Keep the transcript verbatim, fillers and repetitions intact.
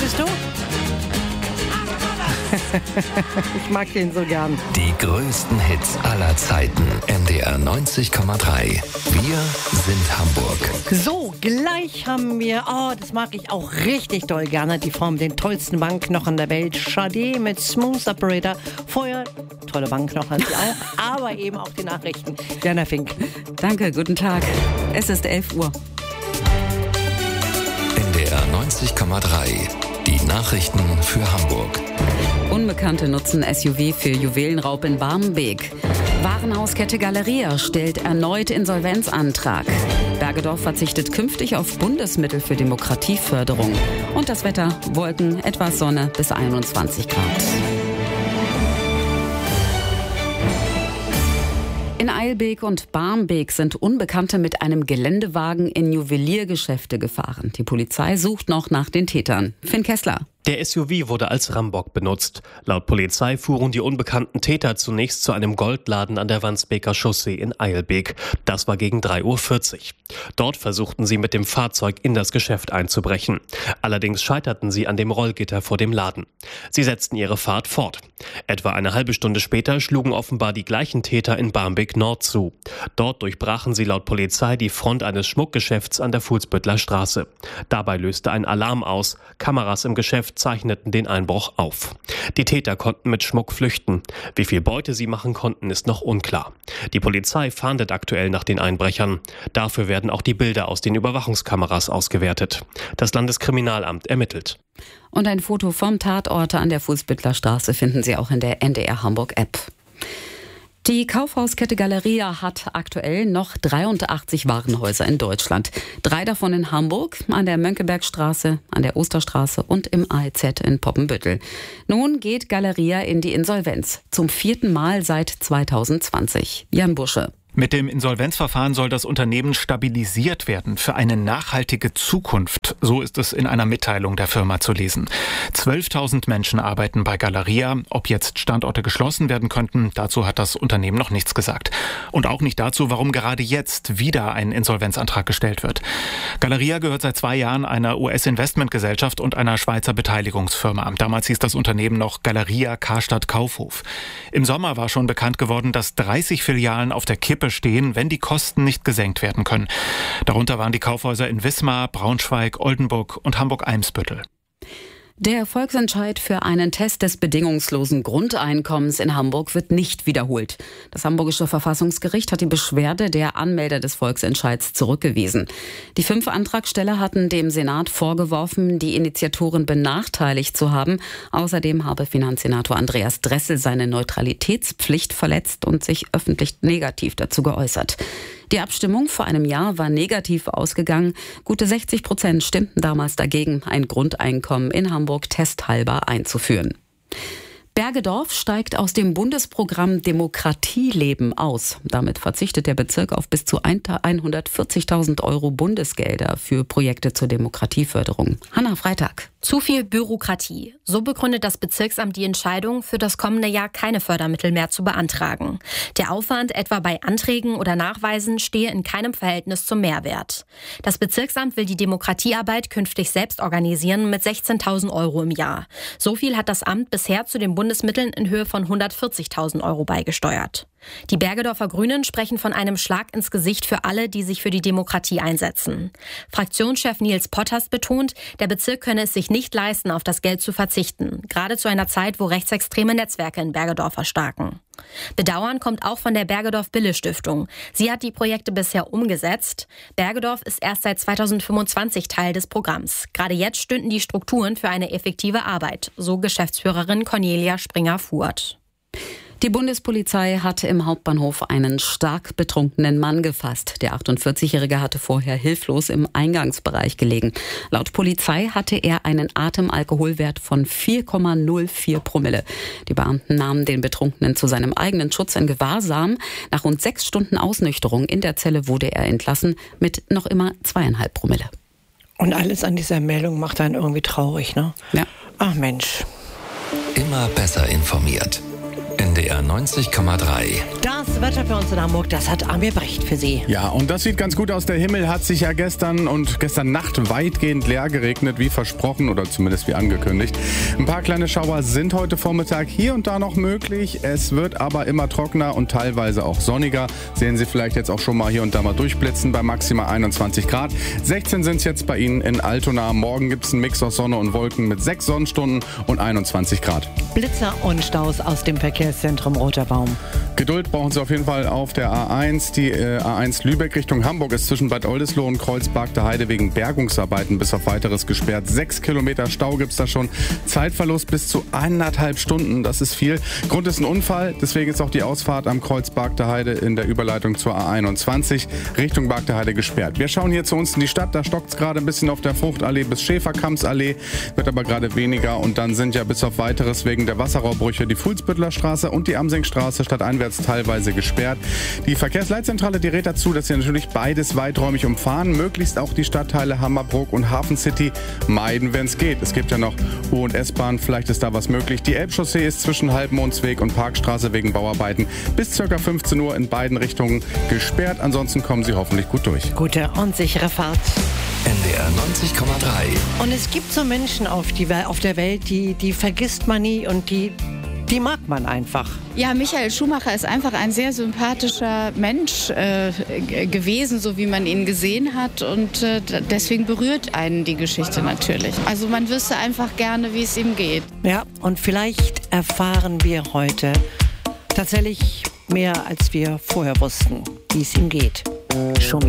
Wusstest du? Ich mag den so gern. Die größten Hits aller Zeiten. N D R neunzig Komma drei. Wir sind Hamburg. So, gleich haben wir, oh, das mag ich auch richtig doll gerne, die Form den tollsten Bankknochen der Welt. Sade mit Smooth Operator. Vorher, tolle Bankknochen auch, aber eben auch die Nachrichten. Jana Fink. Danke, guten Tag. Es ist elf Uhr. N D R neunzig Komma drei. Die Nachrichten für Hamburg. Unbekannte nutzen S U V für Juwelenraub in Barmbek. Warenhauskette Galeria stellt erneut Insolvenzantrag. Bergedorf verzichtet künftig auf Bundesmittel für Demokratieförderung. Und das Wetter, Wolken, etwas Sonne bis einundzwanzig Grad. In Eilbek und Barmbek sind Unbekannte mit einem Geländewagen in Juweliergeschäfte gefahren. Die Polizei sucht noch nach den Tätern. Finn Kessler. Der S U V wurde als Rambock benutzt. Laut Polizei fuhren die unbekannten Täter zunächst zu einem Goldladen an der Wandsbeker Chaussee in Eilbek. Das war gegen drei Uhr vierzig. Dort versuchten sie mit dem Fahrzeug in das Geschäft einzubrechen. Allerdings scheiterten sie an dem Rollgitter vor dem Laden. Sie setzten ihre Fahrt fort. Etwa eine halbe Stunde später schlugen offenbar die gleichen Täter in Barmbek Nord zu. Dort durchbrachen sie laut Polizei die Front eines Schmuckgeschäfts an der Fuhlsbüttler Straße. Dabei löste ein Alarm aus. Kameras im Geschäft zeichneten den Einbruch auf. Die Täter konnten mit Schmuck flüchten. Wie viel Beute sie machen konnten, ist noch unklar. Die Polizei fahndet aktuell nach den Einbrechern. Dafür werden auch die Bilder aus den Überwachungskameras ausgewertet. Das Landeskriminalamt ermittelt. Und ein Foto vom Tatort an der Fuhlsbüttler Straße finden Sie auch in der N D R Hamburg App. Die Kaufhauskette Galeria hat aktuell noch dreiundachtzig Warenhäuser in Deutschland. Drei davon in Hamburg, an der Mönckebergstraße, an der Osterstraße und im A E Z in Poppenbüttel. Nun geht Galeria in die Insolvenz. Zum vierten Mal seit zweitausendzwanzig. Jan Busche. Mit dem Insolvenzverfahren soll das Unternehmen stabilisiert werden für eine nachhaltige Zukunft. So ist es in einer Mitteilung der Firma zu lesen. zwölftausend Menschen arbeiten bei Galeria. Ob jetzt Standorte geschlossen werden könnten, dazu hat das Unternehmen noch nichts gesagt. Und auch nicht dazu, warum gerade jetzt wieder ein Insolvenzantrag gestellt wird. Galeria gehört seit zwei Jahren einer U S-Investmentgesellschaft und einer Schweizer Beteiligungsfirma. Damals hieß das Unternehmen noch Galeria Karstadt Kaufhof. Im Sommer war schon bekannt geworden, dass dreißig Filialen auf der Kippe stehen, wenn die Kosten nicht gesenkt werden können. Darunter waren die Kaufhäuser in Wismar, Braunschweig, Oldenburg und Hamburg-Eimsbüttel. Der Volksentscheid für einen Test des bedingungslosen Grundeinkommens in Hamburg wird nicht wiederholt. Das Hamburgische Verfassungsgericht hat die Beschwerde der Anmelder des Volksentscheids zurückgewiesen. Die fünf Antragsteller hatten dem Senat vorgeworfen, die Initiatoren benachteiligt zu haben. Außerdem habe Finanzsenator Andreas Dressel seine Neutralitätspflicht verletzt und sich öffentlich negativ dazu geäußert. Die Abstimmung vor einem Jahr war negativ ausgegangen. Gute sechzig Prozent stimmten damals dagegen, ein Grundeinkommen in Hamburg testhalber einzuführen. Bergedorf steigt aus dem Bundesprogramm Demokratieleben aus. Damit verzichtet der Bezirk auf bis zu hundertvierzigtausend Euro Bundesgelder für Projekte zur Demokratieförderung. Hanna Freitag. Zu viel Bürokratie. So begründet das Bezirksamt die Entscheidung, für das kommende Jahr keine Fördermittel mehr zu beantragen. Der Aufwand etwa bei Anträgen oder Nachweisen stehe in keinem Verhältnis zum Mehrwert. Das Bezirksamt will die Demokratiearbeit künftig selbst organisieren mit sechzehntausend Euro im Jahr. So viel hat das Amt bisher zu den Bundesmitteln in Höhe von hundertvierzigtausend Euro beigesteuert. Die Bergedorfer Grünen sprechen von einem Schlag ins Gesicht für alle, die sich für die Demokratie einsetzen. Fraktionschef Nils Potters betont, der Bezirk könne es sich nicht leisten, auf das Geld zu verzichten. Gerade zu einer Zeit, wo rechtsextreme Netzwerke in Bergedorf erstarken. Bedauern kommt auch von der Bergedorf-Bille-Stiftung. Sie hat die Projekte bisher umgesetzt. Bergedorf ist erst seit zweitausendfünfundzwanzig Teil des Programms. Gerade jetzt stünden die Strukturen für eine effektive Arbeit, so Geschäftsführerin Cornelia Springer-Fuhrt. Die Bundespolizei hatte im Hauptbahnhof einen stark betrunkenen Mann gefasst. Der achtundvierzigjährige hatte vorher hilflos im Eingangsbereich gelegen. Laut Polizei hatte er einen Atemalkoholwert von vier Komma null vier Promille. Die Beamten nahmen den Betrunkenen zu seinem eigenen Schutz in Gewahrsam. Nach rund sechs Stunden Ausnüchterung in der Zelle wurde er entlassen mit noch immer zweieinhalb Promille. Und alles an dieser Meldung macht einen irgendwie traurig, ne? Ja. Ach Mensch. Immer besser informiert. N D R neunzig Komma drei. Das Wetter für uns in Hamburg, das hat Amir Brecht für Sie. Ja, und das sieht ganz gut aus. Der Himmel hat sich ja gestern und gestern Nacht weitgehend leer geregnet, wie versprochen oder zumindest wie angekündigt. Ein paar kleine Schauer sind heute Vormittag hier und da noch möglich. Es wird aber immer trockener und teilweise auch sonniger. Sehen Sie vielleicht jetzt auch schon mal hier und da mal durchblitzen bei maximal einundzwanzig Grad. sechzehn sind es jetzt bei Ihnen in Altona. Morgen gibt es einen Mix aus Sonne und Wolken mit sechs Sonnenstunden und einundzwanzig Grad. Blitzer und Staus aus dem Verkehrszentrum Roter Baum. Geduld brauchen Sie auf jeden Fall auf der A eins. Die äh, A eins Lübeck Richtung Hamburg ist zwischen Bad Oldesloe und Kreuzberg der Heide wegen Bergungsarbeiten bis auf weiteres gesperrt. Sechs Kilometer Stau gibt es da schon. Zeitverlust bis zu eineinhalb Stunden, das ist viel. Grund ist ein Unfall, deswegen ist auch die Ausfahrt am Kreuzberg der Heide in der Überleitung zur A einundzwanzig Richtung Barg der Heide gesperrt. Wir schauen hier zu uns in die Stadt, da stockt es gerade ein bisschen auf der Fruchtallee bis Schäferkammsallee, wird aber gerade weniger und dann sind ja bis auf weiteres wegen der Wasserrohrbrüche die Fuhlsbüttler Straße und die Amsingstraße stadteinwärts teilweise gesperrt. Die Verkehrsleitzentrale, die rät dazu, dass Sie natürlich beides weiträumig umfahren, möglichst auch die Stadtteile Hammerbrook und Hafen City meiden, wenn es geht. Es gibt ja noch U- und S-Bahn, vielleicht ist da was möglich. Die Elbchaussee ist zwischen Halbmondsweg und Parkstraße wegen Bauarbeiten bis ca. fünfzehn Uhr in beiden Richtungen gesperrt. Ansonsten kommen Sie hoffentlich gut durch. Gute und sichere Fahrt. N D R neunzig Komma drei. Und es gibt so Menschen auf, die, auf der Welt, die, die vergisst man nie und die, die mag man einfach. Ja, Michael Schumacher ist einfach ein sehr sympathischer Mensch äh, g- gewesen, so wie man ihn gesehen hat. Und äh, deswegen berührt einen die Geschichte natürlich. Also man wüsste einfach gerne, wie es ihm geht. Ja, und vielleicht erfahren wir heute tatsächlich mehr, als wir vorher wussten, wie es ihm geht. Schumi.